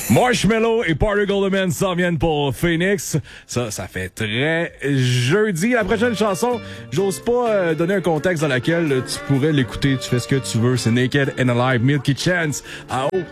Marshmello et Party Goldman s'en viennent pour Phoenix. Ça fait très jeudi. La prochaine chanson, j'ose pas donner un contexte dans lequel tu pourrais l'écouter. Tu fais ce que tu veux. C'est Naked and Alive, Milky Chance. Ah oh,